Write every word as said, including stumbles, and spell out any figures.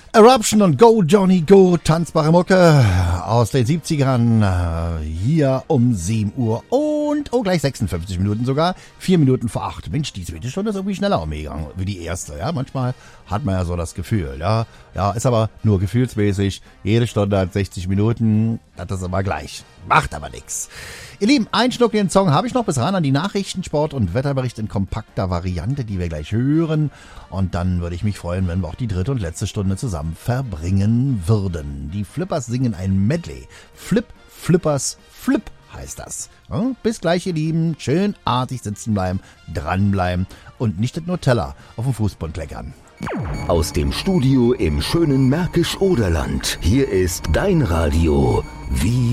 Eruption und Go Johnny Go, tanzbare Mucke aus den siebzigern, äh, hier um sieben Uhr und, oh, gleich sechsundfünfzig Minuten sogar, vier Minuten vor acht. Mensch, die zweite Stunde ist irgendwie schneller umgegangen wie die erste, ja, manchmal hat man ja so das Gefühl, ja, ja, ist aber nur gefühlsmäßig, jede Stunde hat sechzig Minuten, das ist immer gleich, macht aber nix. Ihr Lieben, einen Schnuck den Song habe ich noch bis ran an die Nachrichten, Sport und Wetterbericht in kompakter Variante, die wir gleich hören. Und dann würde ich mich freuen, wenn wir auch die dritte und letzte Stunde zusammen verbringen würden. Die Flippers singen ein Medley. Flip, Flippers, Flip heißt das. Ja, bis gleich, ihr Lieben. Schön artig sitzen bleiben, dranbleiben und nicht das Nutella auf dem Fußboden kleckern. Aus dem Studio im schönen Märkisch-Oderland. Hier ist dein Radio. Wie